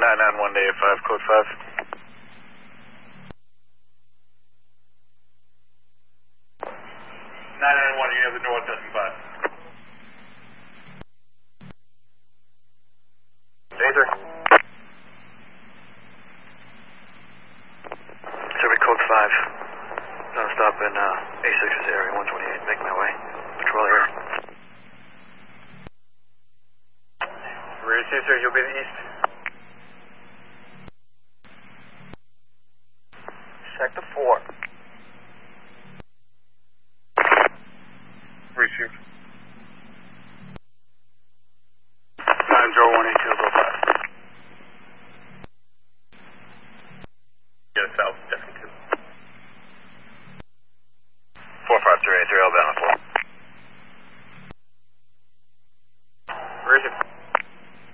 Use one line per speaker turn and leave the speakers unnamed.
991 to 85, code 5. 991, you have the north destined 5. Taser. Survey code 5. Gonna stop in A6's area 128, make my way. Patrol area. Rear sir, you'll be the east. Sector 4.